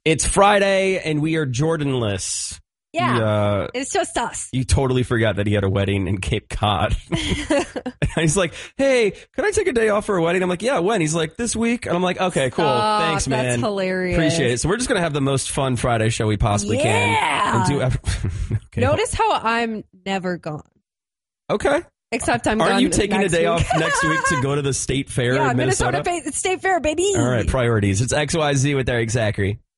It's Friday, and we are Jordanless. Yeah, it's just us. You totally forgot that he had a wedding in Cape Cod. He's like, hey, could I take a day off for a wedding? I'm like, yeah, when? He's like, this week. And I'm like, okay, cool. Thanks, man. That's hilarious. Appreciate it. So we're just going to have the most fun Friday show we possibly can. And do okay. Notice how I'm never gone. Okay. Except I'm gone. Aren't you taking a day week. off next week to go to the state fair in Minnesota? State fair, baby. All right, priorities. It's XYZ with Eric Zachary.